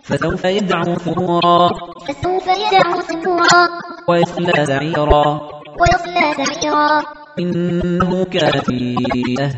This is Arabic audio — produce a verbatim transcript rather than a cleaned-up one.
فسوف يدعو ثبورا فسوف يدعو ثبورا ويصلى سعيرا ويصلى سعيرا إنه كان في أهله